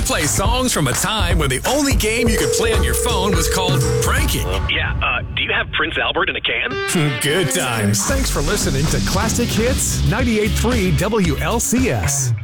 play songs from a time when the only game you could play on your phone was called pranking. Yeah, do you have Prince Albert in a can? Good times. Thanks for listening to Classic Hits 98.3 WLCS.